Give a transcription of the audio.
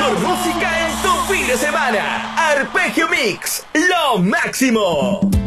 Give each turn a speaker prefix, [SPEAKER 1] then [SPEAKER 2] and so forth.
[SPEAKER 1] mejor música en tu fin de semana. Arpegio Mix, lo máximo.